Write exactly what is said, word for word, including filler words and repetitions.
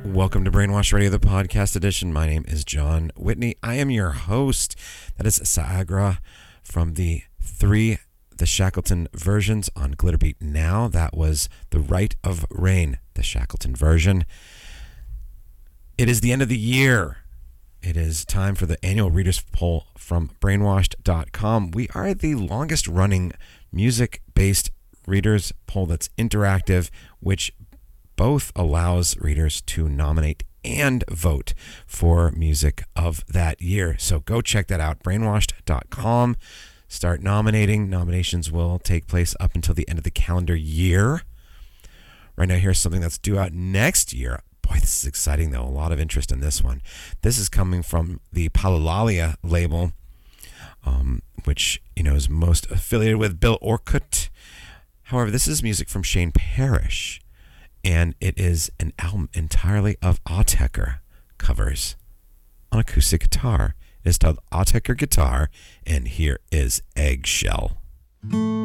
Welcome to Brainwash Radio, the podcast edition. My name is John Whitney. I am your host. That is Saagra from the three The Shackleton versions on Glitterbeat Now. That was The Rite of Rain, the Shackleton version. It is the end of the year. It is time for the annual readers poll from brainwashed dot com. We are the longest running music-based readers poll that's interactive, which both allows readers to nominate and vote for music of that year. So go check that out, brainwashed dot com. Start nominating. Nominations will take place up until the end of the calendar year. Right now, here's something that's due out next year. Boy, this is exciting, though. A lot of interest in this one. This is coming from the Palalalia label, um, which, you know, is most affiliated with Bill Orcutt. However, this is music from Shane Parrish, and it is an album entirely of Autechre covers on acoustic guitar. It is titled Autechre Guitar, and here is Eggshell.